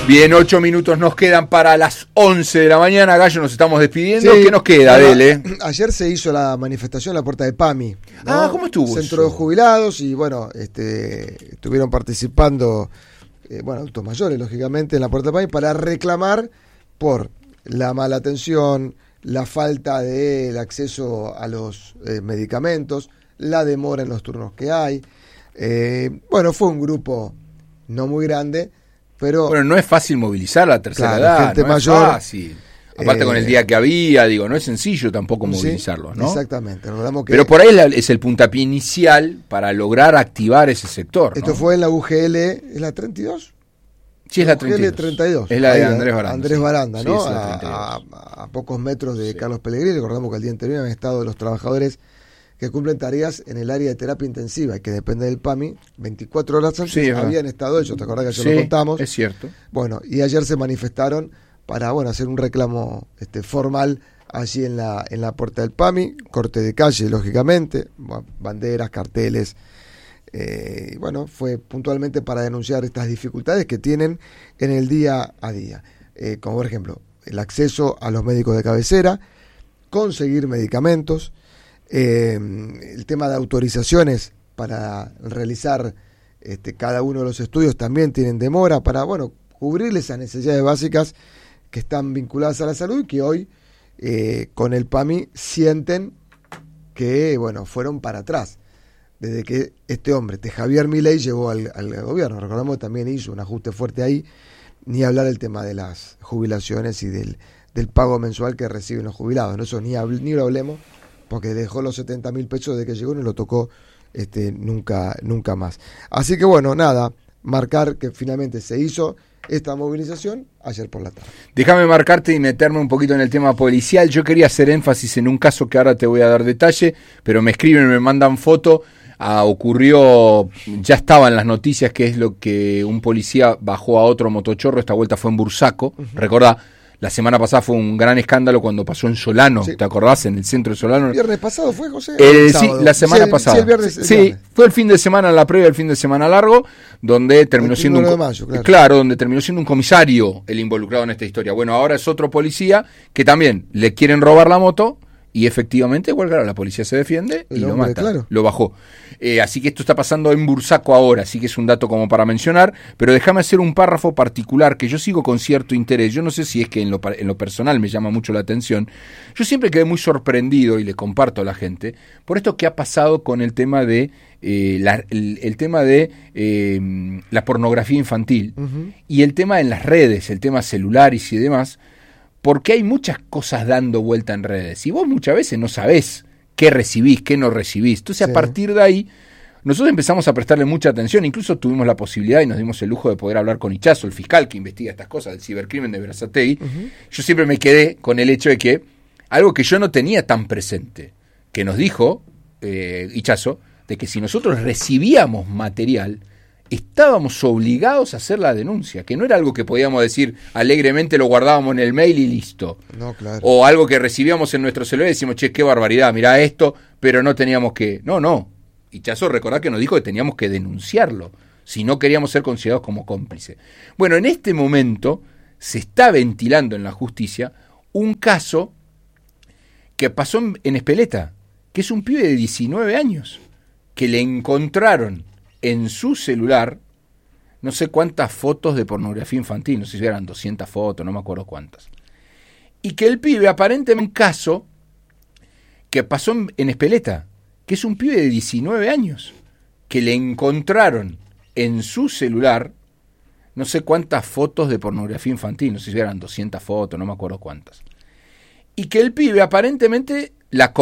Bien, 8 minutos nos quedan para las 11 de la mañana. Gallo, nos estamos despidiendo. Sí, ¿qué nos queda, Dele? Ayer se hizo la manifestación en la puerta de PAMI, ¿no? ¿Cómo estuvo Centro eso? de jubilados y bueno, estuvieron participando adultos mayores, lógicamente, en la puerta de PAMI para reclamar por la mala atención, la falta del acceso a los medicamentos, la demora en los turnos que hay. Fue un grupo no muy grande, pero Bueno, no es fácil movilizar a la tercera edad, gente no mayor, es fácil. Aparte con el día que había, no es sencillo tampoco sí, movilizarlos, ¿no? Exactamente. Recordamos que Pero por ahí es el puntapié inicial para lograr activar ese sector, ¿no? esto fue en la UGL, ¿es la 32? Sí, es la UGL 32. 32. Es la de Ahí, Andrés Baranda. Andrés sí. Baranda, Sí, ¿no? es la 32. A pocos metros de Carlos Pellegrini. Recordamos que el día anterior habían estado los trabajadores que cumplen tareas en el área de terapia intensiva, que depende del PAMI, 24 horas antes Sí, habían estado ellos, ¿te acordás que ayer Sí, lo contamos? es cierto. Bueno, y ayer se manifestaron para hacer un reclamo formal allí en la puerta del PAMI, corte de calle, lógicamente, banderas, carteles. Fue puntualmente para denunciar estas dificultades que tienen en el día a día, como por ejemplo el acceso a los médicos de cabecera, conseguir medicamentos, el tema de autorizaciones para realizar cada uno de los estudios también tienen demora para cubrirles esas necesidades básicas que están vinculadas a la salud y que hoy con el PAMI sienten que fueron para atrás desde que este hombre, Javier Milei, llegó al gobierno. Recordamos que también hizo un ajuste fuerte ahí, ni hablar del tema de las jubilaciones y del pago mensual que reciben los jubilados, ¿no? Eso ni lo hablemos, porque dejó los 70.000 pesos desde que llegó y no lo tocó nunca más. Así que marcar que finalmente se hizo esta movilización ayer por la tarde. Déjame marcarte y meterme un poquito en el tema policial. Yo quería hacer énfasis en un caso que ahora te voy a dar detalle, pero me escriben, me mandan foto. Ocurrió, ya estaba en las noticias, que es lo que un policía bajó a otro motochorro. Esta vuelta fue en Bursaco. Recordá, la semana pasada fue un gran escándalo cuando pasó en Solano. Sí. ¿Te acordás? En el centro de Solano. ¿El viernes pasado fue, José? Sí, la semana pasada. Sí, el viernes. Fue el fin de semana, la previa del fin de semana largo, donde terminó siendo donde terminó siendo un comisario el involucrado en esta historia. Bueno, ahora es otro policía que también le quieren robar la moto. Y efectivamente, la policía se defiende y lo mata, claro. Lo bajó. Así que esto está pasando en Bursaco ahora, así que es un dato como para mencionar, pero déjame hacer un párrafo particular que yo sigo con cierto interés. Yo no sé si es que en lo personal me llama mucho la atención. Yo siempre quedé muy sorprendido, y le comparto a la gente, por esto que ha pasado con el tema de la pornografía infantil, y el tema en las redes, el tema celulares y demás, porque hay muchas cosas dando vuelta en redes y vos muchas veces no sabés qué recibís, qué no recibís. Entonces, a partir de ahí, nosotros empezamos a prestarle mucha atención. Incluso tuvimos la posibilidad y nos dimos el lujo de poder hablar con Hichazo, el fiscal que investiga estas cosas del cibercrimen de Berazategui. Yo siempre me quedé con el hecho de que algo que yo no tenía tan presente, que nos dijo Hichazo, de que si nosotros recibíamos material, estábamos obligados a hacer la denuncia, que no era algo que podíamos decir alegremente, lo guardábamos en el mail y listo. No, claro. O algo que recibíamos en nuestro celular y decimos, che, qué barbaridad, mirá esto, pero no teníamos que... No. Hichazo, recordá que nos dijo que teníamos que denunciarlo, si no queríamos ser considerados como cómplices. Bueno, en este momento se está ventilando en la justicia un caso que pasó en Espeleta, que es un pibe de 19 años, que le encontraron en su celular no sé cuántas fotos de pornografía infantil, no sé si eran 200 fotos, no me acuerdo cuántas. Y que el pibe, aparentemente, un caso que pasó en Espeleta, que es un pibe de 19 años, que le encontraron en su celular no sé cuántas fotos de pornografía infantil, no sé si eran 200 fotos, no me acuerdo cuántas. Y que el pibe, aparentemente, la